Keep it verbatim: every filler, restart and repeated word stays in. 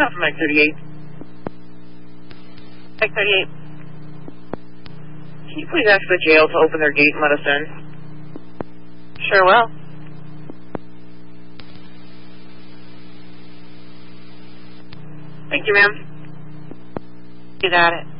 call from Mike thirty-eight. Mike thirty-eight. Can you please ask the jail to open their gate and let us in? Sure will. Thank you, ma'am. You got it.